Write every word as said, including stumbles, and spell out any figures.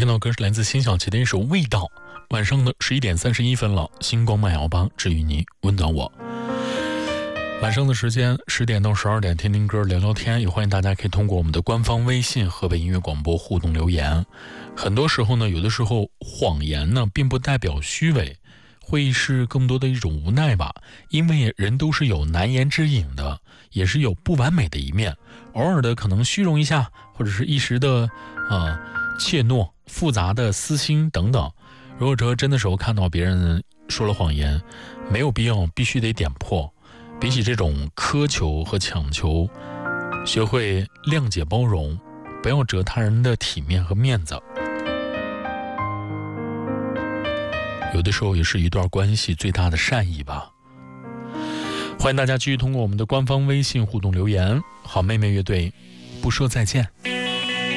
到歌是来自辛晓琪的一首《味道》。晚上的十一点三十一分了，星光慢摇吧，治愈你，温暖我。晚上的时间十点到十二点，听听歌，聊聊天，也欢迎大家可以通过我们的官方微信河北音乐广播互动留言。很多时候呢，有的时候谎言呢并不代表虚伪，会是更多的一种无奈吧。因为人都是有难言之隐的，也是有不完美的一面，偶尔的可能虚荣一下，或者是一时的呃怯懦、复杂的私心等等。如果说真的时候看到别人说了谎言，没有必要必须得点破。比起这种苛求和强求，学会谅解包容，不要折他人的体面和面子。有的时候也是一段关系最大的善意吧。欢迎大家继续通过我们的官方微信互动留言。好妹妹乐队不说再见。